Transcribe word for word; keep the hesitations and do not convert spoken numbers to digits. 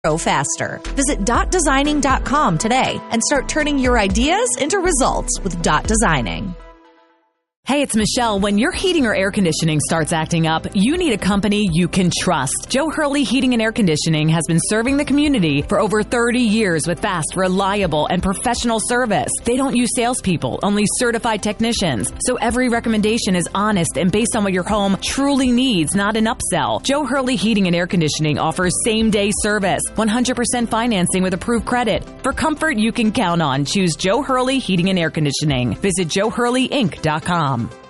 grow faster. Visit dot designing dot com today and start turning your ideas into results with Dot Designing. Hey, it's Michelle. When your heating or air conditioning starts acting up, you need a company you can trust. Joe Hurley Heating and Air Conditioning has been serving the community for over thirty years with fast, reliable, and professional service. They don't use salespeople, only certified technicians. So every recommendation is honest and based on what your home truly needs, not an upsell. Joe Hurley Heating and Air Conditioning offers same-day service, one hundred percent financing with approved credit. For comfort you can count on, choose Joe Hurley Heating and Air Conditioning. Visit joe hurley inc dot com.